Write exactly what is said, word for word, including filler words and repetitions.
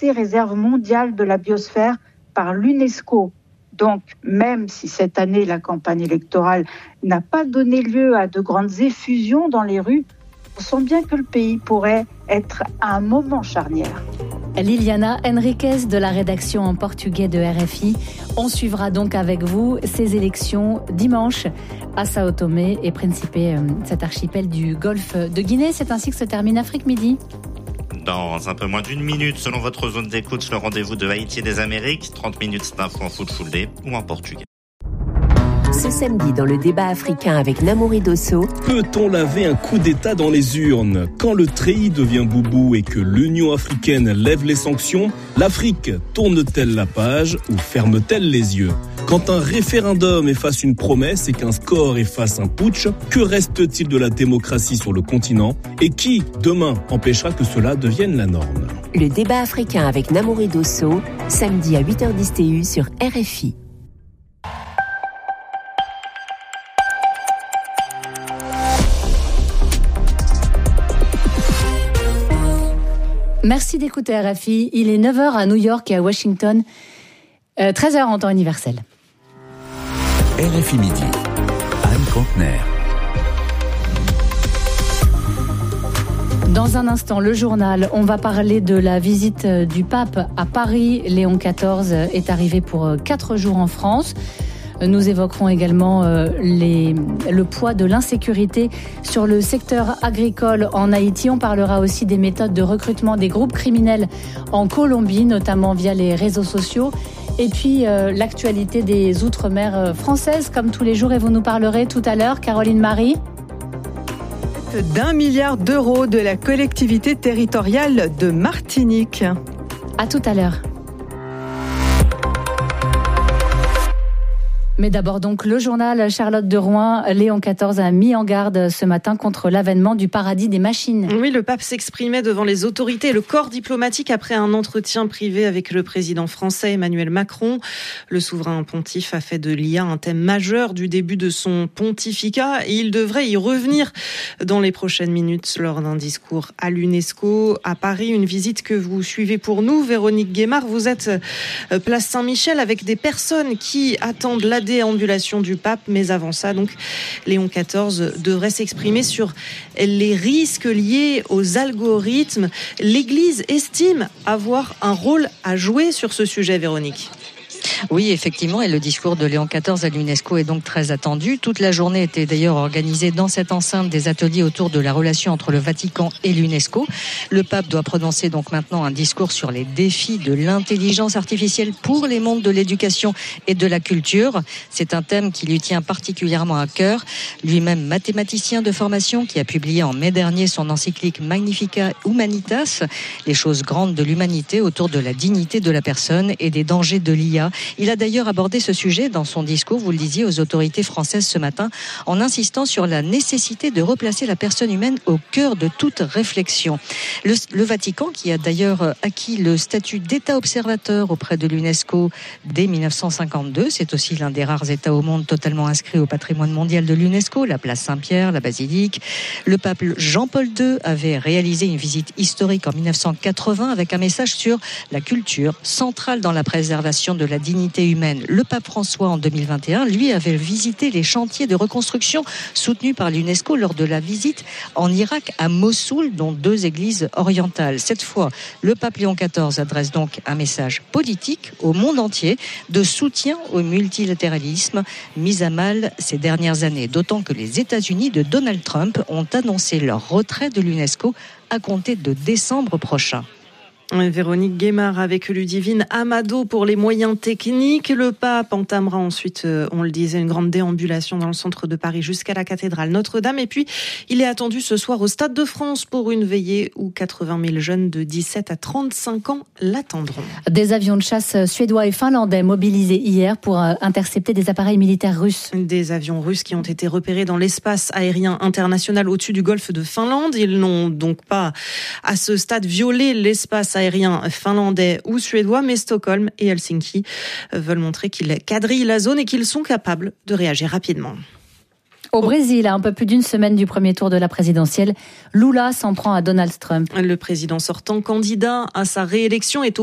classée réserve mondiale de la biosphère par l'UNESCO. Donc, même si cette année, la campagne électorale n'a pas donné lieu à de grandes effusions dans les rues, on sent bien que le pays pourrait être à un moment charnière. Liliana Henriquez de la rédaction en portugais de R F I. On suivra donc avec vous ces élections dimanche à Sao Tomé et Principe, cet archipel du golfe de Guinée. C'est ainsi que se termine Afrique Midi. Dans un peu moins d'une minute, selon votre zone d'écoute, le rendez-vous de Haïti et des Amériques. trente minutes d'infos en foot full day ou en portugais. Ce samedi, dans le débat africain avec Namouri Dosso. Peut-on laver un coup d'État dans les urnes ? Quand le treillis devient boubou et que l'Union africaine lève les sanctions, l'Afrique tourne-t-elle la page ou ferme-t-elle les yeux ? Quand un référendum efface une promesse et qu'un score efface un putsch, que reste-t-il de la démocratie sur le continent ? Et qui, demain, empêchera que cela devienne la norme ? Le débat africain avec Namouri Dosso, samedi à huit heures dix T U sur R F I. Merci d'écouter R F I. Il est neuf heures à New York et à Washington, euh, treize heures en temps universel. R F I Midi, Anne Contener. Dans un instant, le journal, on va parler de la visite du pape à Paris. Léon quatorze est arrivé pour quatre jours en France. Nous évoquerons également euh, les, le poids de l'insécurité sur le secteur agricole en Haïti. On parlera aussi des méthodes de recrutement des groupes criminels en Colombie, notamment via les réseaux sociaux. Et puis euh, l'actualité des outre-mer françaises, comme tous les jours. Et vous nous parlerez tout à l'heure, Caroline Marie. D'un milliard d'euros de la collectivité territoriale de Martinique. À tout à l'heure. Mais d'abord donc le journal. Charlotte de Rouen, Léon quatorze a mis en garde ce matin contre l'avènement du paradis des machines. Oui, le pape s'exprimait devant les autorités et le corps diplomatique après un entretien privé avec le président français Emmanuel Macron. Le souverain pontife a fait de l'I A un thème majeur du début de son pontificat et il devrait y revenir dans les prochaines minutes lors d'un discours à l'UNESCO à Paris. Une visite que vous suivez pour nous, Véronique Guémard. Vous êtes place Saint-Michel avec des personnes qui attendent la déambulation du pape, mais avant ça, donc, Léon quatorze devrait s'exprimer sur les risques liés aux algorithmes. L'Église estime avoir un rôle à jouer sur ce sujet, Véronique. Oui, effectivement, et le discours de Léon quatorze à l'UNESCO est donc très attendu. Toute la journée était d'ailleurs organisée dans cette enceinte des ateliers autour de la relation entre le Vatican et l'UNESCO. Le pape doit prononcer donc maintenant un discours sur les défis de l'intelligence artificielle pour les mondes de l'éducation et de la culture. C'est un thème qui lui tient particulièrement à cœur. Lui-même mathématicien de formation qui a publié en mai dernier son encyclique Magnificat Humanitas, les choses grandes de l'humanité autour de la dignité de la personne et des dangers de l'I A. Il a d'ailleurs abordé ce sujet dans son discours, vous le disiez, aux autorités françaises ce matin, en insistant sur la nécessité de replacer la personne humaine au cœur de toute réflexion. Le, le Vatican, qui a d'ailleurs acquis le statut d'État observateur auprès de l'UNESCO dès dix-neuf cent cinquante-deux, c'est aussi l'un des rares États au monde totalement inscrits au patrimoine mondial de l'UNESCO, la place Saint-Pierre, la basilique. Le pape Jean-Paul deux avait réalisé une visite historique en dix-neuf cent quatre-vingts avec un message sur la culture centrale dans la préservation de la dignité humaine. Le pape François, en deux mille vingt et un, lui avait visité les chantiers de reconstruction soutenus par l'UNESCO lors de la visite en Irak à Mossoul, dont deux églises orientales. Cette fois, le pape Léon quatorze adresse donc un message politique au monde entier de soutien au multilatéralisme mis à mal ces dernières années. D'autant que les États-Unis de Donald Trump ont annoncé leur retrait de l'UNESCO à compter de décembre prochain. Véronique Guémard avec Ludivine Amado pour les moyens techniques. Le pape entamera ensuite, on le disait, une grande déambulation dans le centre de Paris jusqu'à la cathédrale Notre-Dame. Et puis, il est attendu ce soir au Stade de France pour une veillée où quatre-vingt mille jeunes de dix-sept à trente-cinq ans l'attendront. Des avions de chasse suédois et finlandais mobilisés hier pour intercepter des appareils militaires russes. Des avions russes qui ont été repérés dans l'espace aérien international au-dessus du golfe de Finlande. Ils n'ont donc pas, à ce stade, violé l'espace aérien finlandais ou suédois, mais Stockholm et Helsinki veulent montrer qu'ils quadrillent la zone et qu'ils sont capables de réagir rapidement. Au Brésil, à un peu plus d'une semaine du premier tour de la présidentielle, Lula s'en prend à Donald Trump. Le président sortant, candidat à sa réélection, est au